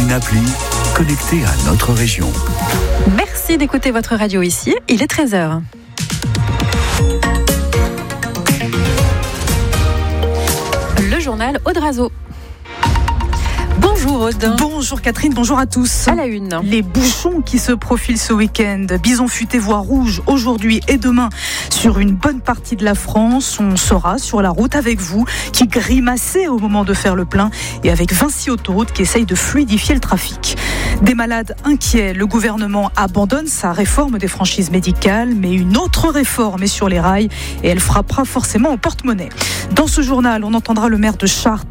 une appli connectée à notre région. Merci d'écouter votre radio ici, il est 13h. Le journal Aude Razo. Bonjour Aude. Bonjour Catherine, bonjour à tous. À la une. Les bouchons qui se profilent ce week-end. Bison futé voie rouge aujourd'hui et demain sur une bonne partie de la France. On sera sur la route avec vous qui grimacez au moment de faire le plein et avec Vinci Autoroute qui essaye de fluidifier le trafic. Des malades inquiets, le gouvernement abandonne sa réforme des franchises médicales, mais une autre réforme est sur les rails et elle frappera forcément au porte-monnaie. Dans ce journal, on entendra le maire de Chartres